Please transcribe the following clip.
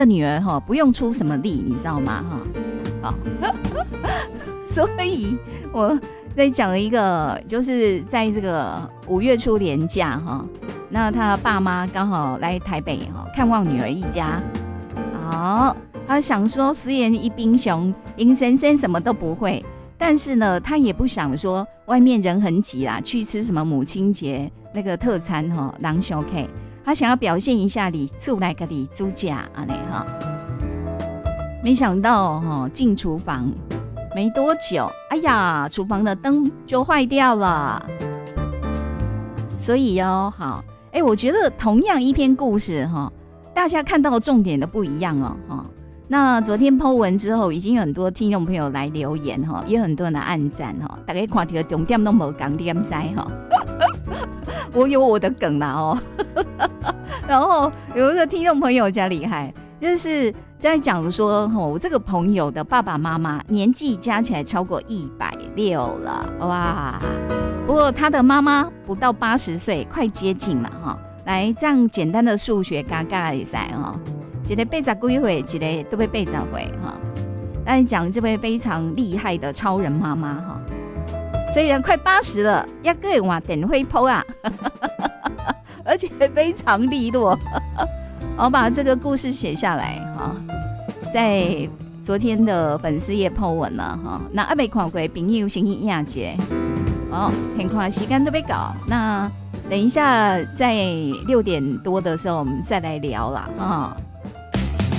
女儿哈不用出什么力，你知道吗？哈，好，所以我在讲一个，就是在这个5月初连假哈，那他爸妈刚好来台北哈看望女儿一家，好，他想说实验一兵雄，尹先生什么都不会，但是呢，他也不想说外面人很挤啦，去吃什么母亲节那个特餐哈，狼小 K。他想要表现一下你出来个你租家啊那哈，没想到哈进厨房没多久，哎呀，厨房的灯就坏掉了。所以哦，好，我觉得同样一篇故事哈，大家看到重点都不一样哦哈。那昨天 po 文之后，已经有很多听众朋友来留言哈，也有很多人来按赞哈，大家看到的重点都没讲点在哈。我有我的梗啦哦，然后有一个听众朋友加厉害，就是在讲说我这个朋友的爸爸妈妈年纪加起来超过160了，哇！不过他的妈妈不到80岁，快接近了哈。来，这样简单的数学嘎嘎一下哈，一个80几岁，一个都被80岁哈。来讲这位非常厉害的超人妈妈哈。虽然快80了，一个人换电灰泡啊，而且非常利落。我把这个故事写下来哈，在昨天的粉丝页 po 文了哈。那还没看过的朋友先去影一下。很快时间都被搞，那等一下在6点多的时候我们再来聊啦。